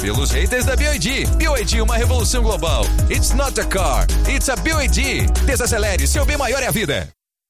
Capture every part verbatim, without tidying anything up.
Pelos haters da B Y D. B Y D, uma revolução global. It's not a car, it's a B Y D. Desacelere, seu bem maior é a vida.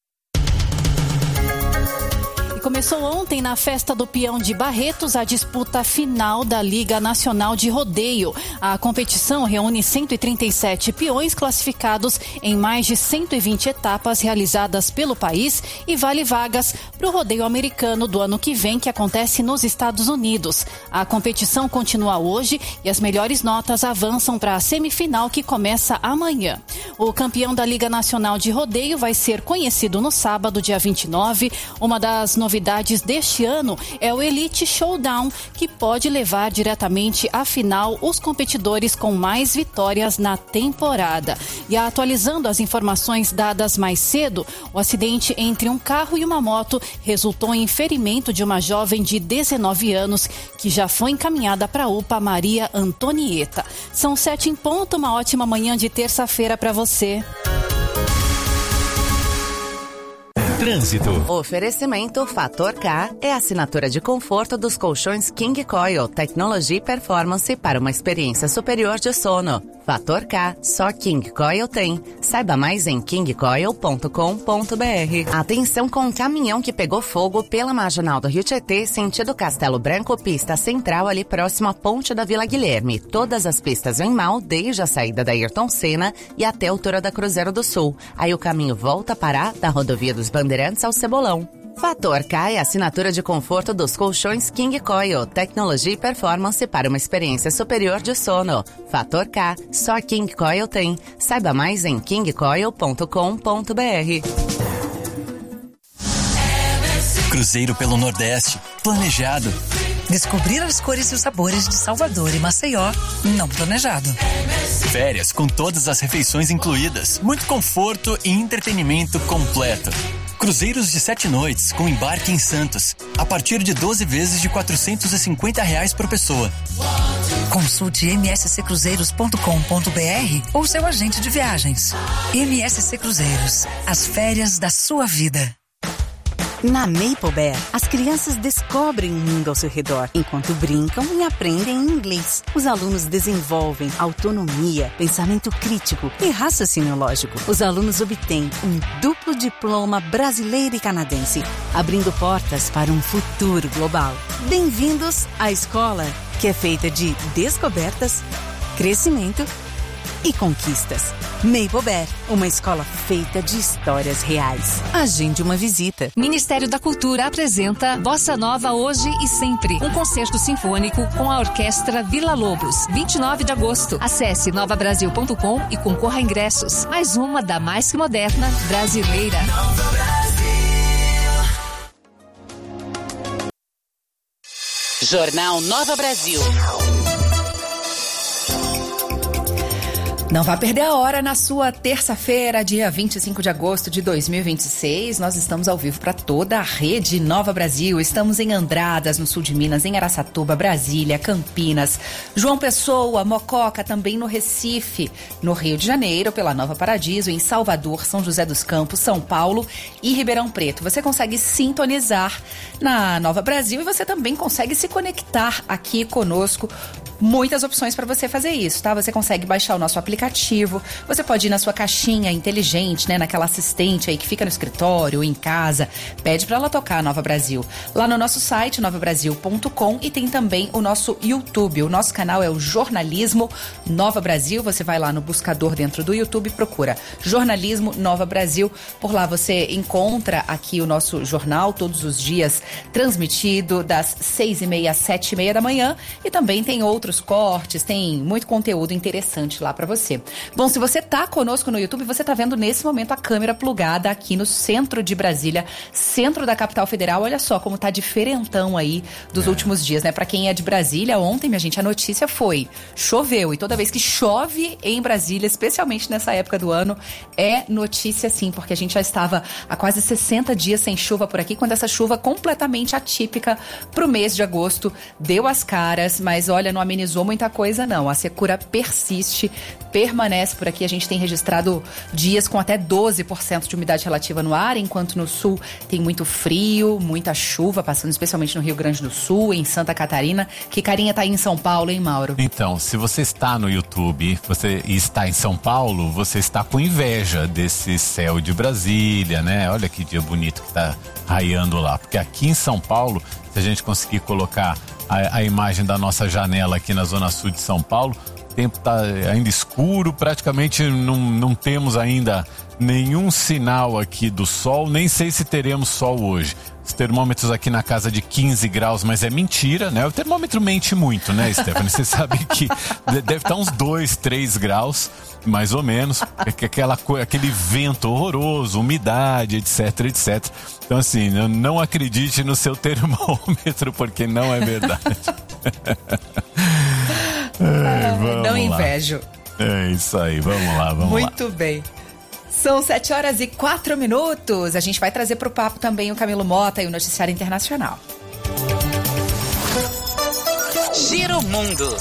Começou ontem na Festa do Peão de Barretos a disputa final da Liga Nacional de Rodeio. A competição reúne cento e trinta e sete peões classificados em mais de cento e vinte etapas realizadas pelo país e vale vagas para o rodeio americano do ano que vem, que acontece nos Estados Unidos. A competição continua hoje e as melhores notas avançam para a semifinal, que começa amanhã. O campeão da Liga Nacional de Rodeio vai ser conhecido no sábado, dia vinte e nove. Uma das novidades deste ano é o Elite Showdown, que pode levar diretamente à final os competidores com mais vitórias na temporada. E atualizando as informações dadas mais cedo, o acidente entre um carro e uma moto resultou em ferimento de uma jovem de dezenove anos que já foi encaminhada para a U P A Maria Antonieta. São sete em ponto, uma ótima manhã de terça-feira para você. Trânsito. Oferecimento Fator K é a assinatura de conforto dos colchões King Coil, tecnologia e performance para uma experiência superior de sono. Fator K, só King Coil tem. Saiba mais em king coil ponto com ponto b r. Atenção com um caminhão que pegou fogo pela marginal do Rio Tietê, sentido Castelo Branco, pista central, ali próximo à ponte da Vila Guilherme. Todas as pistas vêm mal, desde a saída da Ayrton Senna e até a altura da Cruzeiro do Sul. Aí o caminho volta a parar da rodovia dos Bandeirantes ao Cebolão. Fator K é a assinatura de conforto dos colchões King Coil, tecnologia e performance para uma experiência superior de sono. Fator K, só King Coil tem. Saiba mais em king coil ponto com ponto b r. Cruzeiro pelo Nordeste, planejado. Descobrir as cores e os sabores de Salvador e Maceió, não planejado. Férias com todas as refeições incluídas, muito conforto e entretenimento completo. Cruzeiros de sete noites com embarque em Santos, a partir de doze vezes de quatrocentos e cinquenta reais por pessoa. Consulte m s c cruzeiros ponto com ponto b r ou seu agente de viagens. M S C Cruzeiros, as férias da sua vida. Na Maple Bear, as crianças descobrem o mundo ao seu redor, enquanto brincam e aprendem inglês. Os alunos desenvolvem autonomia, pensamento crítico e raciocínio lógico. Os alunos obtêm um duplo diploma brasileiro e canadense, abrindo portas para um futuro global. Bem-vindos à escola, que é feita de descobertas, crescimento e conquistas. Maple Bear, uma escola feita de histórias reais. Agende uma visita. Ministério da Cultura apresenta Bossa Nova Hoje e Sempre, um concerto sinfônico com a Orquestra Vila Lobos, vinte e nove de agosto. Acesse nova brasil ponto com e concorra a ingressos. Mais uma da mais que moderna brasileira. Nova Brasil. Jornal Nova Brasil. Não vá perder a hora na sua terça-feira, dia vinte e cinco de agosto de dois mil e vinte e seis. Nós estamos ao vivo para toda a rede Nova Brasil. Estamos em Andradas, no sul de Minas, em Araçatuba, Brasília, Campinas, João Pessoa, Mococa, também no Recife, no Rio de Janeiro, pela Nova Paradiso, em Salvador, São José dos Campos, São Paulo e Ribeirão Preto. Você consegue sintonizar na Nova Brasil e você também consegue se conectar aqui conosco. Muitas opções para você fazer isso, tá? Você consegue baixar o nosso aplicativo, você pode ir na sua caixinha inteligente, né? Naquela assistente aí que fica no escritório ou em casa, pede para ela tocar a Nova Brasil. Lá no nosso site, nova brasil ponto com, e tem também o nosso YouTube. O nosso canal é o Jornalismo Nova Brasil. Você vai lá no buscador dentro do YouTube e procura Jornalismo Nova Brasil. Por lá você encontra aqui o nosso jornal todos os dias, transmitido das seis e meia às sete e meia da manhã, e também tem outros cortes, tem muito conteúdo interessante lá pra você. Bom, se você tá conosco no YouTube, você tá vendo nesse momento a câmera plugada aqui no centro de Brasília, centro da capital federal. Olha só como tá diferentão aí dos é. últimos dias, né? Pra quem é de Brasília, ontem, minha gente, a notícia foi: choveu, e toda vez que chove em Brasília, especialmente nessa época do ano, é notícia sim, porque a gente já estava há quase sessenta dias sem chuva por aqui, quando essa chuva completamente atípica pro mês de agosto deu as caras, mas olha, não amenizou amenizou muita coisa, não. A secura persiste, permanece por aqui. A gente tem registrado dias com até doze por cento de umidade relativa no ar, enquanto no sul tem muito frio, muita chuva, passando especialmente no Rio Grande do Sul, em Santa Catarina. Que carinha tá aí em São Paulo, hein, Mauro? Então, se você está no YouTube você e está em São Paulo, você está com inveja desse céu de Brasília, né? Olha que dia bonito que tá raiando lá. Porque aqui em São Paulo, se a gente conseguir colocar a, a imagem da nossa janela aqui na zona sul de São Paulo, o tempo tá ainda escuro, praticamente não, não temos ainda nenhum sinal aqui do sol, nem sei se teremos sol hoje. Os termômetros aqui na casa de quinze graus, mas é mentira, né? O termômetro mente muito, né, Stephanie? Você sabe que deve estar uns dois, três graus, mais ou menos. Aquela, aquele vento horroroso, umidade, etc, etcétera. Então, assim, não acredite no seu termômetro, porque não é verdade. É, não invejo. É isso aí, vamos lá, vamos muito lá. Muito bem. São sete horas e quatro minutos. A gente vai trazer para o papo também o Camilo Mota e o Noticiário Internacional. Giro Mundo.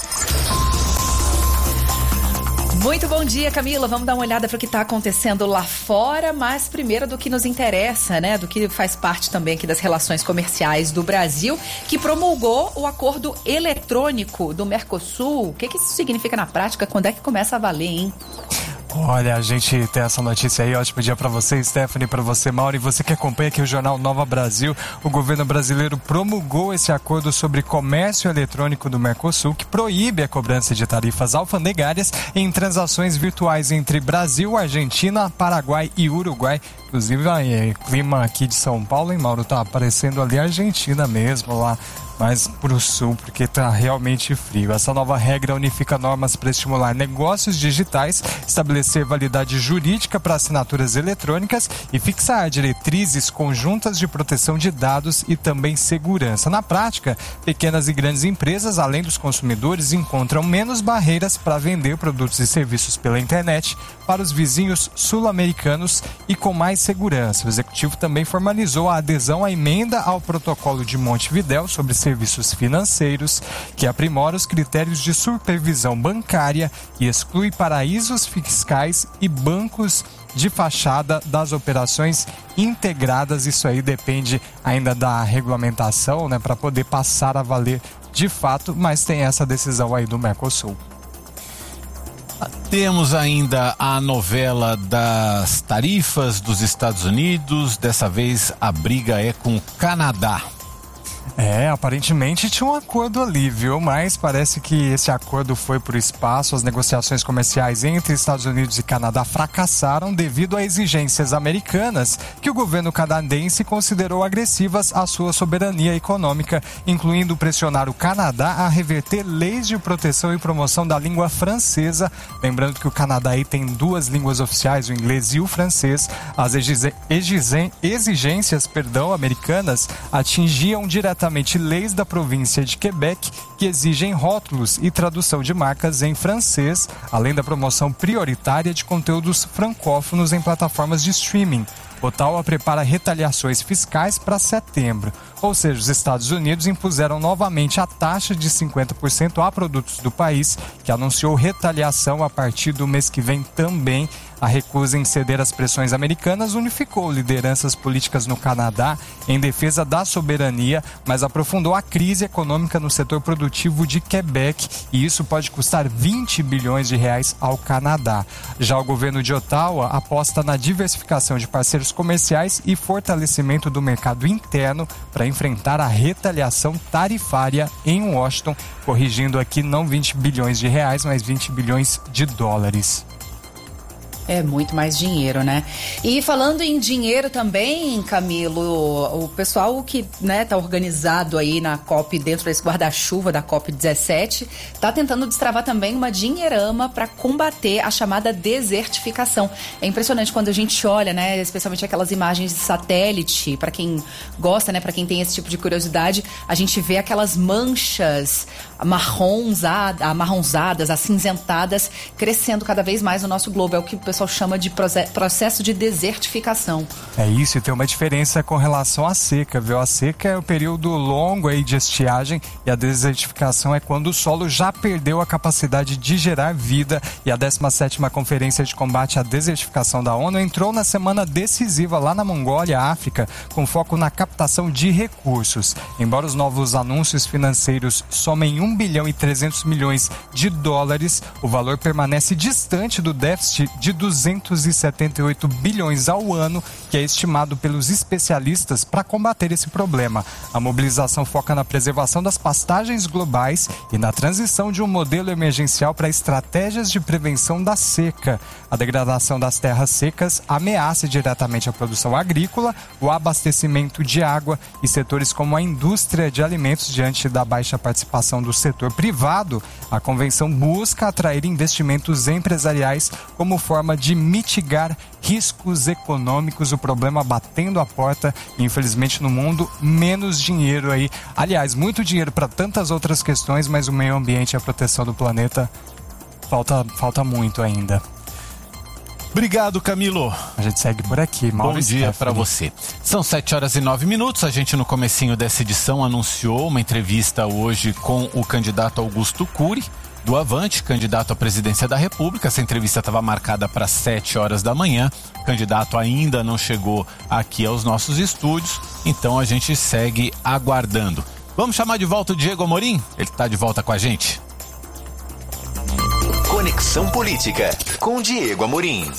Muito bom dia, Camila. Vamos dar uma olhada para o que está acontecendo lá fora, mas primeiro do que nos interessa, né? Do que faz parte também aqui das relações comerciais do Brasil, que promulgou o acordo eletrônico do Mercosul. O que, que isso significa na prática? Quando é que começa a valer, hein? Olha, a gente tem essa notícia aí, ótimo dia para você, Stephanie, para você, Mauro, e você que acompanha aqui o Jornal Nova Brasil. O governo brasileiro promulgou esse acordo sobre comércio eletrônico do Mercosul, que proíbe a cobrança de tarifas alfandegárias em transações virtuais entre Brasil, Argentina, Paraguai e Uruguai. Inclusive, aí, clima aqui de São Paulo, hein, Mauro? Tá aparecendo ali a Argentina mesmo, lá mais pro sul, porque tá realmente frio. Essa nova regra unifica normas para estimular negócios digitais, estabelecer validade jurídica para assinaturas eletrônicas e fixar diretrizes conjuntas de proteção de dados e também segurança. Na prática, pequenas e grandes empresas, além dos consumidores, encontram menos barreiras para vender produtos e serviços pela internet para os vizinhos sul-americanos e com mais segurança. O executivo também formalizou a adesão à emenda ao protocolo de Montevidéu sobre serviços financeiros, que aprimora os critérios de supervisão bancária e exclui paraísos fiscais e bancos de fachada das operações integradas. Isso aí depende ainda da regulamentação, né, para poder passar a valer de fato, mas tem essa decisão aí do Mercosul. Temos ainda a novela das tarifas dos Estados Unidos. Dessa vez a briga é com o Canadá. É, aparentemente tinha um acordo ali, viu? Mas parece que esse acordo foi pro espaço. As negociações comerciais entre Estados Unidos e Canadá fracassaram devido a exigências americanas que o governo canadense considerou agressivas à sua soberania econômica, incluindo pressionar o Canadá a reverter leis de proteção e promoção da língua francesa. Lembrando que o Canadá aí tem duas línguas oficiais, o inglês e o francês. As exigências, perdão, americanas atingiam diretamente leis da província de Quebec que exigem rótulos e tradução de marcas em francês, além da promoção prioritária de conteúdos francófonos em plataformas de streaming. Ottawa prepara retaliações fiscais para setembro. Ou seja, os Estados Unidos impuseram novamente a taxa de cinquenta por cento a produtos do país, que anunciou retaliação a partir do mês que vem também. A recusa em ceder às pressões americanas unificou lideranças políticas no Canadá em defesa da soberania, mas aprofundou a crise econômica no setor produtivo de Quebec, e isso pode custar vinte bilhões de reais ao Canadá. Já o governo de Ottawa aposta na diversificação de parceiros comerciais e fortalecimento do mercado interno para enfrentar a retaliação tarifária em Washington, corrigindo aqui não vinte bilhões de reais, mas vinte bilhões de dólares. É muito mais dinheiro, né? E falando em dinheiro também, Camilo, o pessoal que, né, tá organizado aí na COP, dentro desse guarda-chuva da COP dezessete, tá tentando destravar também uma dinheirama para combater a chamada desertificação. É impressionante quando a gente olha, né, especialmente aquelas imagens de satélite, para quem gosta, né, para quem tem esse tipo de curiosidade, a gente vê aquelas manchas amarronzadas, amarronzadas, acinzentadas, crescendo cada vez mais no nosso globo. É o que o pessoal chama de processo de desertificação. É isso, e tem uma diferença com relação à seca, viu? A seca é o período longo aí de estiagem e a desertificação é quando o solo já perdeu a capacidade de gerar vida. E a décima sétima Conferência de Combate à Desertificação da ONU entrou na semana decisiva lá na Mongólia, África, com foco na captação de recursos. Embora os novos anúncios financeiros somem um bilhão e trezentos milhões de dólares, o valor permanece distante do déficit de duzentos e setenta e oito bilhões ao ano, que é estimado pelos especialistas para combater esse problema. A mobilização foca na preservação das pastagens globais e na transição de um modelo emergencial para estratégias de prevenção da seca. A degradação das terras secas ameaça diretamente a produção agrícola, o abastecimento de água e setores como a indústria de alimentos. Diante da baixa participação do setor privado, a convenção busca atrair investimentos empresariais como forma de mitigar riscos econômicos, o problema batendo a porta e, infelizmente, no mundo, menos dinheiro aí. Aliás, muito dinheiro para tantas outras questões, mas o meio ambiente e a proteção do planeta falta, falta muito ainda. Obrigado, Camilo. A gente segue por aqui. Bom dia para você. São sete horas e nove minutos. A gente, no comecinho dessa edição, anunciou uma entrevista hoje com o candidato Augusto Cury, do Avante, candidato à presidência da República. Essa entrevista estava marcada para sete horas da manhã. O candidato ainda não chegou aqui aos nossos estúdios, então a gente segue aguardando. Vamos chamar de volta o Diego Amorim? Ele está de volta com a gente. Conexão Política, com Diego Amorim.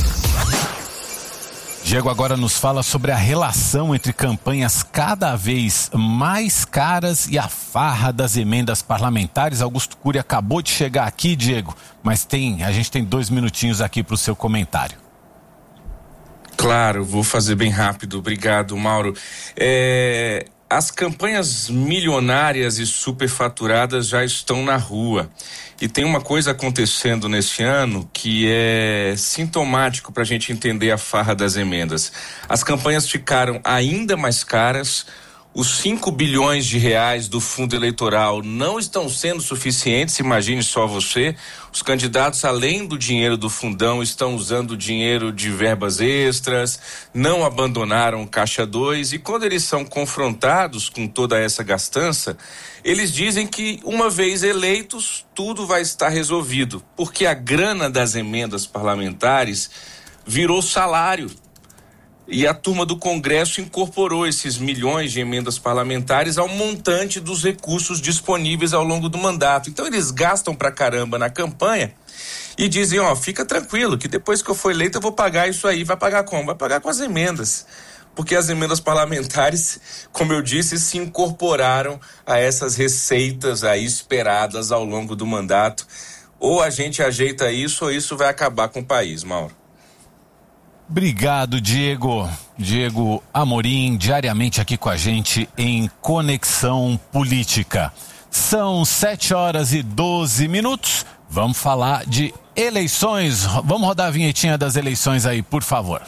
Diego agora nos fala sobre a relação entre campanhas cada vez mais caras e a farra das emendas parlamentares. Augusto Cury acabou de chegar aqui, Diego, mas tem, a gente tem dois minutinhos aqui para o seu comentário. Claro, vou fazer bem rápido. Obrigado, Mauro. É, as campanhas milionárias e superfaturadas já estão na rua. E tem uma coisa acontecendo neste ano que é sintomático para a gente entender a farra das emendas. As campanhas ficaram ainda mais caras, os cinco bilhões de reais do fundo eleitoral não estão sendo suficientes, imagine só você. Os candidatos, além do dinheiro do fundão, estão usando dinheiro de verbas extras, não abandonaram o Caixa dois, e quando eles são confrontados com toda essa gastança, eles dizem que, uma vez eleitos, tudo vai estar resolvido, porque a grana das emendas parlamentares virou salário. E a turma do Congresso incorporou esses milhões de emendas parlamentares ao montante dos recursos disponíveis ao longo do mandato. Então eles gastam pra caramba na campanha e dizem, ó, fica tranquilo, que depois que eu for eleito eu vou pagar isso aí. Vai pagar como? Vai pagar com as emendas. Porque as emendas parlamentares, como eu disse, se incorporaram a essas receitas aí esperadas ao longo do mandato. Ou a gente ajeita isso ou isso vai acabar com o país, Mauro. Obrigado, Diego. Diego Amorim, diariamente aqui com a gente em Conexão Política. São sete horas e doze minutos. Vamos falar de eleições. Vamos rodar a vinhetinha das eleições aí, por favor.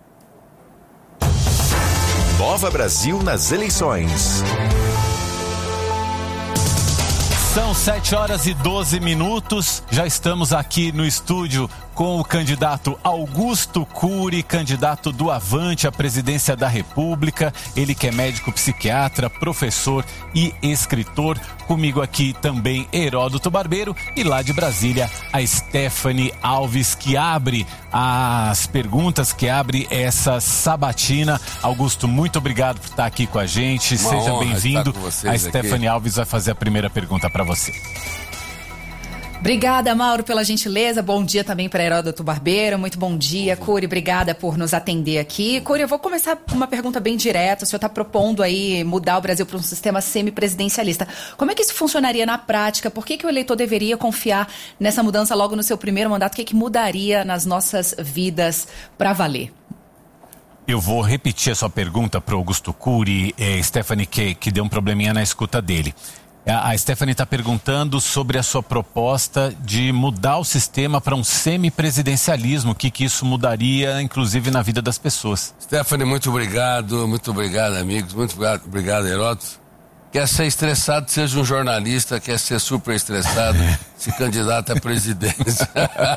Nova Brasil nas eleições. São sete horas e doze minutos. Já estamos aqui no estúdio com o candidato Augusto Cury, candidato do Avante à presidência da República. Ele que é médico psiquiatra, professor e escritor. Comigo aqui também Heródoto Barbeiro e lá de Brasília a Stephanie Alves, que abre as perguntas, que abre essa sabatina. Augusto, muito obrigado por estar aqui com a gente. Uma Seja honra bem-vindo. estar com vocês A Stephanie aqui. Alves vai fazer a primeira pergunta para você. Obrigada, Mauro, pela gentileza. Bom dia também para Heródoto Barbeiro. Muito bom dia, Cury. Obrigada por nos atender aqui. Cury, eu vou começar com uma pergunta bem direta. O senhor está propondo aí mudar o Brasil para um sistema semipresidencialista. Como é que isso funcionaria na prática? Por que que o eleitor deveria confiar nessa mudança logo no seu primeiro mandato? O que que mudaria nas nossas vidas para valer? Eu vou repetir a sua pergunta para o Augusto Cury, eh, Stephanie, que, que deu um probleminha na escuta dele. A Stephanie está perguntando sobre a sua proposta de mudar o sistema para um semipresidencialismo, o que, que isso mudaria, inclusive, na vida das pessoas. Stephanie, muito obrigado, muito obrigado, amigos, muito obrigado, obrigado, Heródoto. quer ser estressado, seja um jornalista, quer ser super estressado, se candidata à presidência.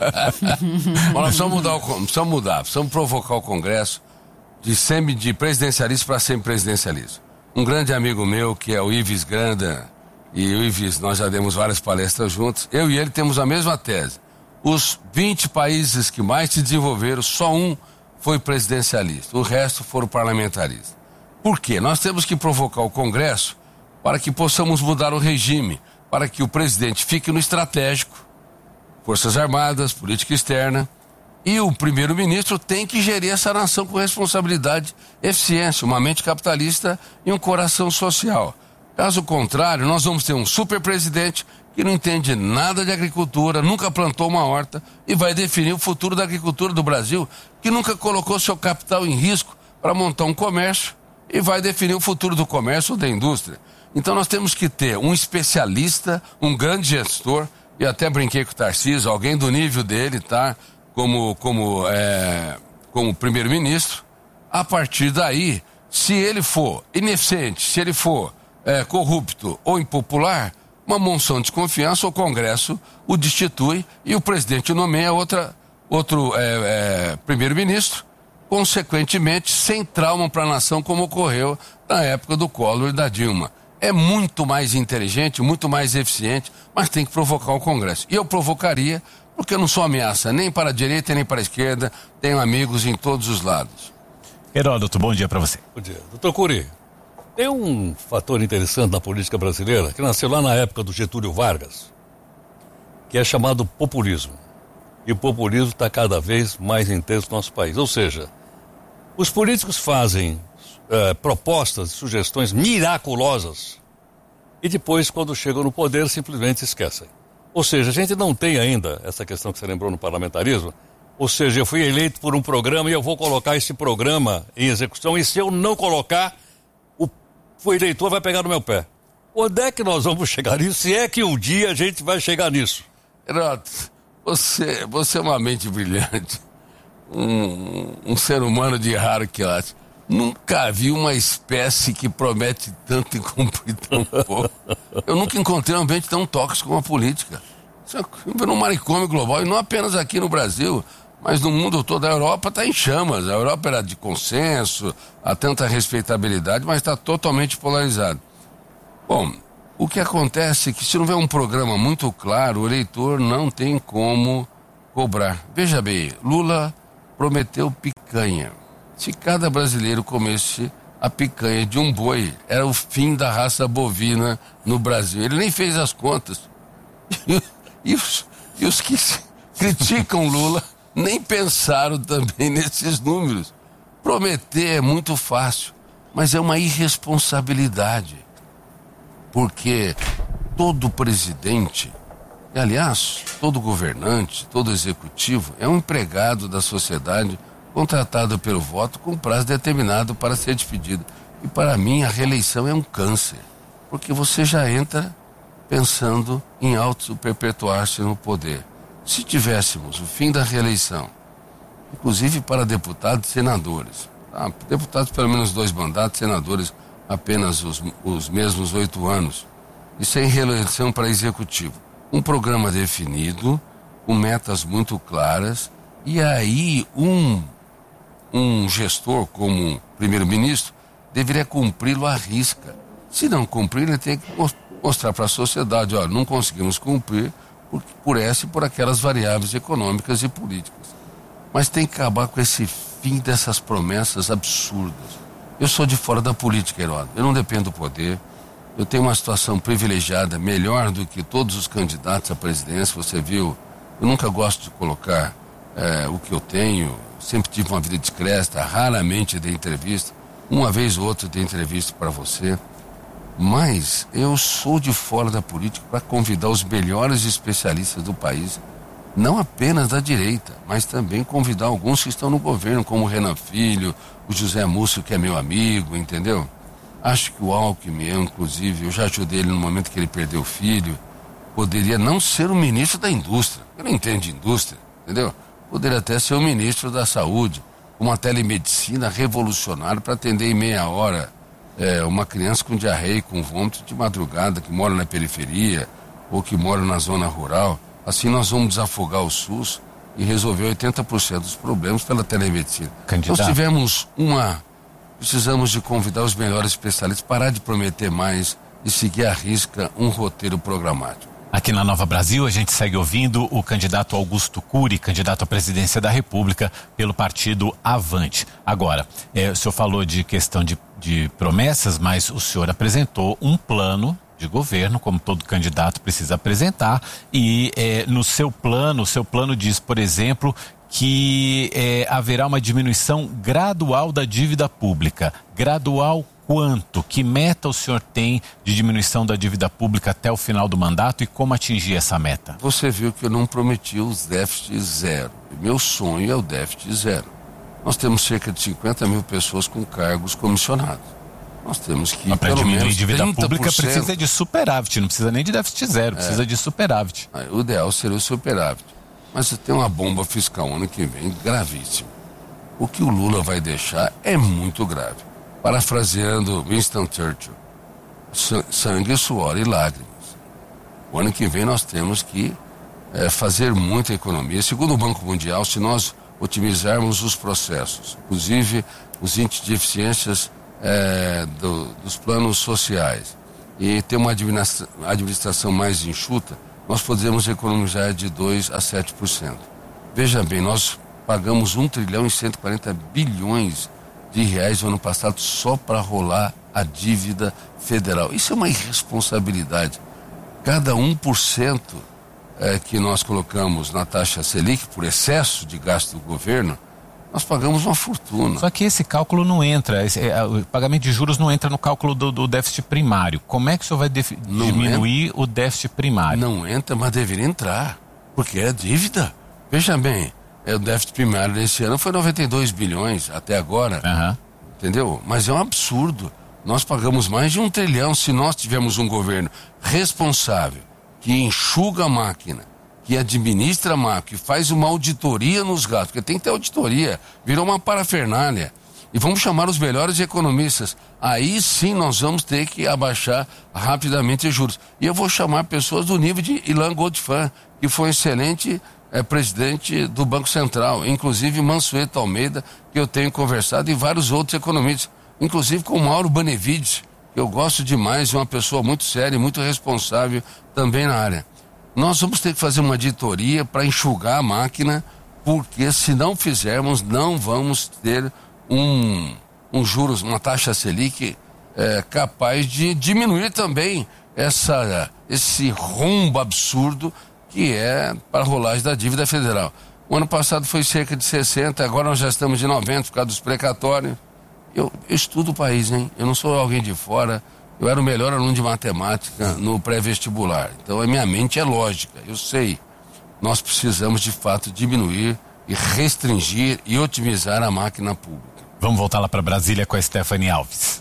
Mas nós precisamos mudar, o, precisamos mudar, precisamos provocar o Congresso de, semi, de presidencialismo para semipresidencialismo. Um grande amigo meu, que é o Ives Granda, e o Ives, nós já demos várias palestras juntos, eu e ele temos a mesma tese. Os vinte países que mais se desenvolveram, só um foi presidencialista, o resto foram parlamentaristas. Por quê? Nós temos que provocar o Congresso para que possamos mudar o regime, para que o presidente fique no estratégico, Forças Armadas, política externa, e o primeiro-ministro tem que gerir essa nação com responsabilidade, eficiência, uma mente capitalista e um coração social. Caso contrário, nós vamos ter um super-presidente que não entende nada de agricultura, nunca plantou uma horta e vai definir o futuro da agricultura do Brasil, que nunca colocou seu capital em risco para montar um comércio e vai definir o futuro do comércio ou da indústria. Então nós temos que ter um especialista, um grande gestor, e até brinquei com o Tarcísio, alguém do nível dele, tá? Como, como, é, como primeiro-ministro. A partir daí, se ele for ineficiente, se ele for é, corrupto ou impopular, uma moção de desconfiança, o Congresso o destitui e o presidente nomeia outra, outro é, é, primeiro-ministro, consequentemente sem trauma para a nação, como ocorreu na época do Collor e da Dilma. É muito mais inteligente, muito mais eficiente, mas tem que provocar o Congresso. E eu provocaria, porque eu não sou ameaça nem para a direita nem para a esquerda, tenho amigos em todos os lados. Heródoto, bom dia para você. Bom dia. Doutor Cury, tem um fator interessante na política brasileira, que nasceu lá na época do Getúlio Vargas, que é chamado populismo. E o populismo está cada vez mais intenso no nosso país. Ou seja, os políticos fazem Uh, propostas, sugestões miraculosas e depois, quando chegam no poder, simplesmente esquecem. Ou seja, a gente não tem ainda essa questão que você lembrou no parlamentarismo, ou seja, eu fui eleito por um programa e eu vou colocar esse programa em execução, e se eu não colocar, o, o eleitor vai pegar no meu pé. Onde é que nós vamos chegar nisso? Se é que um dia a gente vai chegar nisso? Heródoto, você, você é uma mente brilhante, um, um ser humano de raro quilate. Nunca vi uma espécie que promete tanto e cumprir tão pouco. Eu nunca encontrei um ambiente tão tóxico como a política. Isso é um manicômio global, e não apenas aqui no Brasil, mas no mundo todo. A Europa está em chamas. A Europa era de consenso, há tanta respeitabilidade, mas está totalmente polarizado. Bom, o que acontece é que se não houver um programa muito claro, o eleitor não tem como cobrar. Veja bem, Lula prometeu picanha. Se cada brasileiro comesse a picanha de um boi, era o fim da raça bovina no Brasil. Ele nem fez as contas. E, e, os, e os que criticam Lula nem pensaram também nesses números. Prometer é muito fácil, mas é uma irresponsabilidade. Porque todo presidente, e aliás, todo governante, todo executivo, é um empregado da sociedade contratado pelo voto com prazo determinado para ser despedido. E para mim a reeleição é um câncer, porque você já entra pensando em auto-perpetuar-se no poder. Se tivéssemos o fim da reeleição, inclusive para deputados e senadores, tá? Deputados pelo menos dois mandatos, senadores apenas os, os mesmos oito anos, e sem reeleição para executivo. Um programa definido, com metas muito claras, e aí um Um gestor como primeiro-ministro deveria cumpri-lo à risca. Se não cumprir, ele tem que mostrar para a sociedade, olha, não conseguimos cumprir por, por essa e por aquelas variáveis econômicas e políticas. Mas tem que acabar com esse fim dessas promessas absurdas. Eu sou de fora da política, Heródoto. Eu não dependo do poder. Eu tenho uma situação privilegiada, melhor do que todos os candidatos à presidência. Você viu, eu nunca gosto de colocar é, o que eu tenho. Sempre tive uma vida discreta, raramente dei entrevista, uma vez ou outra dei entrevista para você, mas eu sou de fora da política para convidar os melhores especialistas do país, não apenas da direita, mas também convidar alguns que estão no governo, como o Renan Filho, o José Múcio, que é meu amigo, entendeu? Acho que o Alckmin, eu, inclusive, eu já ajudei ele no momento que ele perdeu o filho, poderia não ser o ministro da indústria, ele não entende de indústria, entendeu? Poderia até ser o ministro da Saúde, uma telemedicina revolucionária para atender em meia hora é, uma criança com diarreia, com vômito de madrugada, que mora na periferia ou que mora na zona rural. Assim nós vamos desafogar o SUS e resolver oitenta por cento dos problemas pela telemedicina. Candidato. Nós tivemos uma... Precisamos de convidar os melhores especialistas, parar de prometer mais e seguir à risca um roteiro programático. Aqui na Nova Brasil, a gente segue ouvindo o candidato Augusto Cury, candidato à presidência da República pelo partido Avante. Agora, é, o senhor falou de questão de, de promessas, mas o senhor apresentou um plano de governo, como todo candidato precisa apresentar, e é, no seu plano, o seu plano diz, por exemplo, que é, haverá uma diminuição gradual da dívida pública. Gradual quanto? Que meta o senhor tem de diminuição da dívida pública até o final do mandato e como atingir essa meta? Você viu que eu não prometi os déficits zero. Meu sonho é o déficit zero. Nós temos cerca de cinquenta mil pessoas com cargos comissionados. Nós temos que, para pelo diminuir menos, a dívida trinta por cento... pública precisa de superávit, não precisa nem de déficit zero, é. precisa de superávit. O ideal seria o superávit. Mas tem uma bomba fiscal ano que vem gravíssima. O que o Lula vai deixar é muito grave. Parafraseando Winston Churchill, sangue, suor e lágrimas. O ano que vem nós temos que é, fazer muita economia. Segundo o Banco Mundial, se nós otimizarmos os processos, inclusive os índices de eficiências é, do, dos planos sociais, e ter uma administra- administração mais enxuta, nós podemos economizar de dois a sete por cento. Veja bem, nós pagamos um trilhão e cento e quarenta bilhões de reais no ano passado só para rolar a dívida federal. Isso é uma irresponsabilidade. Cada um por cento é, que nós colocamos na taxa Selic por excesso de gasto do governo, nós pagamos uma fortuna. Só que esse cálculo não entra, esse, é, o pagamento de juros não entra no cálculo do, do déficit primário. Como é que o senhor vai defi- diminuir entra, o déficit primário? Não entra, mas deveria entrar, porque é dívida. Veja bem, é, o déficit primário desse ano foi noventa e dois bilhões até agora, uhum. entendeu? Mas é um absurdo. Nós pagamos mais de um trilhão se nós tivermos um governo responsável, que enxuga a máquina, que administra a máquina, que faz uma auditoria nos gastos, porque tem que ter auditoria, virou uma parafernália. E vamos chamar os melhores economistas. Aí sim nós vamos ter que abaixar rapidamente os juros. E eu vou chamar pessoas do nível de Ilan Goldfan, que foi um excelente é, presidente do Banco Central, inclusive Mansueto Almeida, que eu tenho conversado, e vários outros economistas, inclusive com Mauro Benevides, que eu gosto demais, uma pessoa muito séria e muito responsável também na área. Nós vamos ter que fazer uma auditoria para enxugar a máquina, porque se não fizermos, não vamos ter um, um juros, uma taxa Selic é, capaz de diminuir também essa, esse rombo absurdo que é para a rolagem da dívida federal. O ano passado foi cerca de sessenta, agora nós já estamos de noventa por causa dos precatórios. Eu, eu estudo o país, hein? Eu não sou alguém de fora. Eu era o melhor aluno de matemática no pré-vestibular. Então a minha mente é lógica, eu sei. Nós precisamos de fato diminuir e restringir e otimizar a máquina pública. Vamos voltar lá para Brasília com a Stephanie Alves.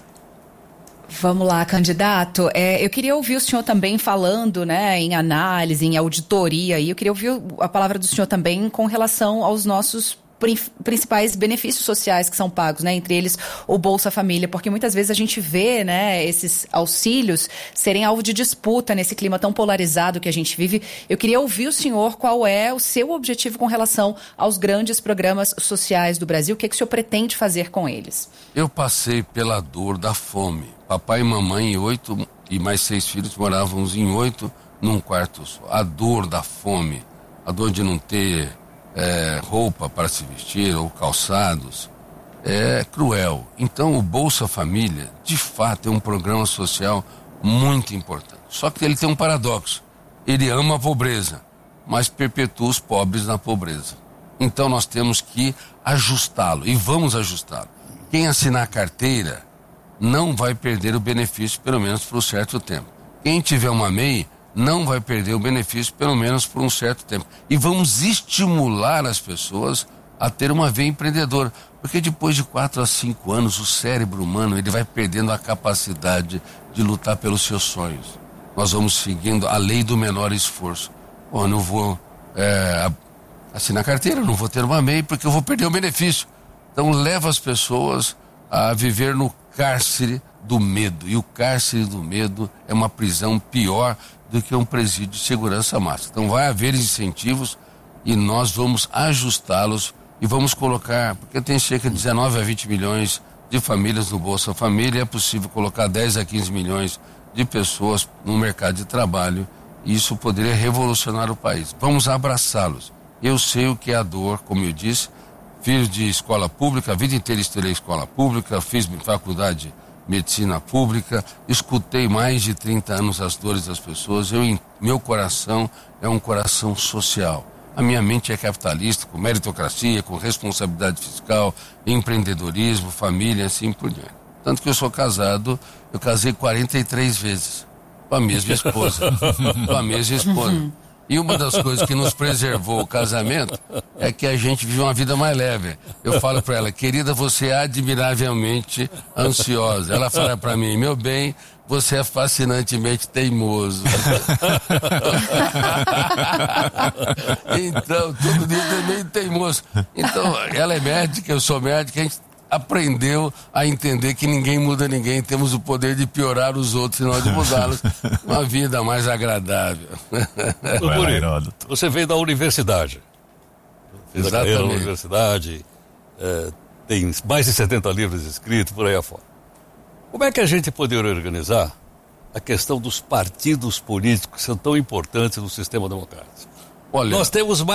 Vamos lá, candidato. É, eu queria ouvir o senhor também falando, né, em análise, em auditoria. E eu queria ouvir a palavra do senhor também com relação aos nossos principais benefícios sociais que são pagos, né? Entre eles o Bolsa Família, porque muitas vezes a gente vê, né, esses auxílios serem alvo de disputa nesse clima tão polarizado que a gente vive. Eu queria ouvir o senhor qual é o seu objetivo com relação aos grandes programas sociais do Brasil, o que, é que o senhor pretende fazer com eles? Eu passei pela dor da fome. Papai e mamãe e oito e mais seis filhos morávamos em oito num quarto só. A dor da fome, a dor de não ter É, roupa para se vestir ou calçados, é cruel. Então o Bolsa Família, de fato, é um programa social muito importante. Só que ele tem um paradoxo. Ele ama a pobreza, mas perpetua os pobres na pobreza. Então nós temos que ajustá-lo, e vamos ajustá-lo. Quem assinar a carteira não vai perder o benefício, pelo menos por um certo tempo. Quem tiver uma M E I não vai perder o benefício, pelo menos por um certo tempo. E vamos estimular as pessoas a ter uma veia empreendedora. Porque depois de quatro a cinco anos, o cérebro humano ele vai perdendo a capacidade de lutar pelos seus sonhos. Nós vamos seguindo a lei do menor esforço. Bom, eu não vou é, assinar carteira, não vou ter uma M E I, porque eu vou perder o benefício. Então leva as pessoas a viver no cárcere do medo. E o cárcere do medo é uma prisão pior do que um presídio de segurança máxima. Então vai haver incentivos e nós vamos ajustá-los e vamos colocar, porque tem cerca de dezenove a vinte milhões de famílias no Bolsa Família, é possível colocar dez a quinze milhões de pessoas no mercado de trabalho, e isso poderia revolucionar o país. Vamos abraçá-los. Eu sei o que é a dor, como eu disse, filho de escola pública, a vida inteira estudei escola pública, fiz faculdade de medicina pública, escutei mais de trinta anos as dores das pessoas, eu, meu coração é um coração social. A minha mente é capitalista, com meritocracia, com responsabilidade fiscal, empreendedorismo, família, assim por diante. Tanto que eu sou casado, eu casei quarenta e três vezes com a mesma esposa. com a mesma esposa. E uma das coisas que nos preservou o casamento é que a gente vive uma vida mais leve. Eu falo para ela, querida, você é admiravelmente ansiosa. Ela fala para mim, meu bem, você é fascinantemente teimoso. Então, todo dia é meio teimoso. Então, ela é médica, eu sou médica, a gente aprendeu a entender que ninguém muda ninguém, temos o poder de piorar os outros e não de mudá-los. Uma vida mais agradável. Você veio da universidade. Fez a carreira na universidade, é, tem mais de setenta livros escritos, por aí afora. Como é que a gente poderia organizar a questão dos partidos políticos que são tão importantes no sistema democrático? Olha, nós temos mais